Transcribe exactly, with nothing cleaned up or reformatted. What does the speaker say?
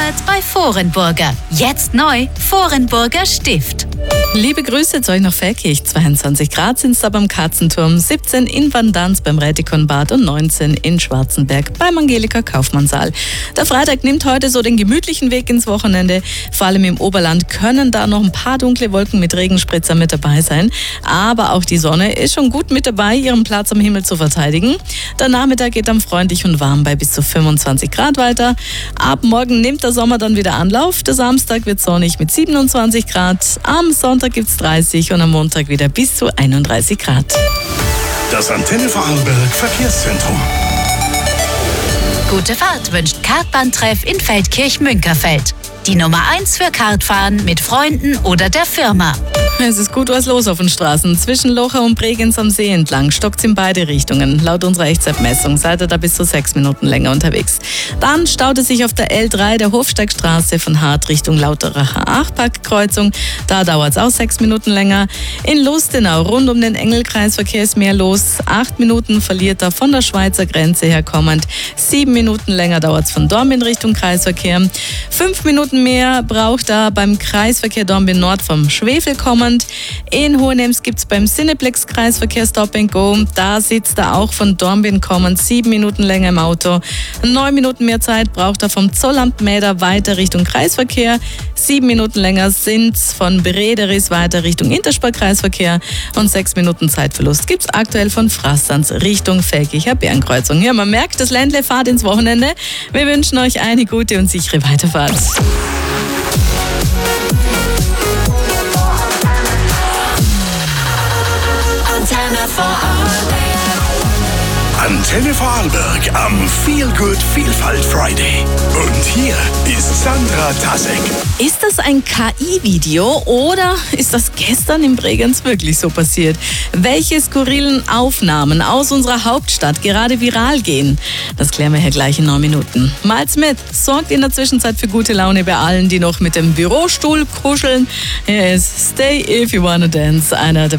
Fahrrad bei Vorenburger. Jetzt neu, Vorenburger Stift. Liebe Grüße zu euch nach Feldkirch. zweiundzwanzig Grad sind es da beim Katzenturm, siebzehn in Vandanz beim Rätikonbad und neunzehn in Schwarzenberg beim Angelika Kaufmannssaal. Der Freitag nimmt heute so den gemütlichen Weg ins Wochenende. Vor allem im Oberland können da noch ein paar dunkle Wolken mit Regenspritzer mit dabei sein. Aber auch die Sonne ist schon gut mit dabei, ihren Platz am Himmel zu verteidigen. Der Nachmittag geht dann freundlich und warm bei bis zu fünfundzwanzig Grad weiter. Ab morgen nimmt der Sommer dann wieder Anlauf. Der Samstag wird sonnig mit siebenundzwanzig Grad. Am Sonntag gibt es dreißig und am Montag wieder bis zu einunddreißig Grad. Das Antenne Vorarlberg Verkehrszentrum. Gute Fahrt wünscht Kartbahntreff in Feldkirch-Münkerfeld. Die Nummer eins für Kartfahren mit Freunden oder der Firma. Es ist gut was los auf den Straßen. Zwischen Locher und Bregenz am See entlang stockt es in beide Richtungen. Laut unserer Echtzeit-Messung seid ihr da bis zu sechs Minuten länger unterwegs. Dann staut es sich auf der L drei der Hofsteigstraße von Hart Richtung Lauteracher Aachparkkreuzung. Da dauert es auch sechs Minuten länger. In Lustenau rund um den Engelkreisverkehr ist mehr los. Acht Minuten verliert er von der Schweizer Grenze her kommend. Sieben Minuten länger dauert es von Dornbirn Richtung Kreisverkehr. Fünf Minuten mehr braucht er beim Kreisverkehr Dornbirn Nord vom Schwefel kommend. In Hohenems gibt es beim Cineplex Kreisverkehr Stop and Go. Da sitzt er auch von Dornbirn kommend sieben Minuten länger im Auto. Neun Minuten mehr Zeit braucht er vom Zollamt Mäder weiter Richtung Kreisverkehr. Sieben Minuten länger sind es von Brederis weiter Richtung Interspar-Kreisverkehr. Und sechs Minuten Zeitverlust gibt es aktuell von Frastanz Richtung Feldkircher Bärenkreuzung. Ja, man merkt, das Ländle fahrt ins Wochenende. Wir wünschen euch eine gute und sichere Weiterfahrt. Antenne Vorarlberg. Antenne Vorarlberg am Feel Good Vielfalt Friday. Und hier ist Sandra Tasek. Ist das ein K I-Video oder ist das gestern in Bregenz wirklich so passiert? Welche skurrilen Aufnahmen aus unserer Hauptstadt gerade viral gehen? Das klären wir hier gleich in neun Minuten. Miles Smith sorgt in der Zwischenzeit für gute Laune bei allen, die noch mit dem Bürostuhl kuscheln. Hier ist Stay If You Wanna Dance, einer der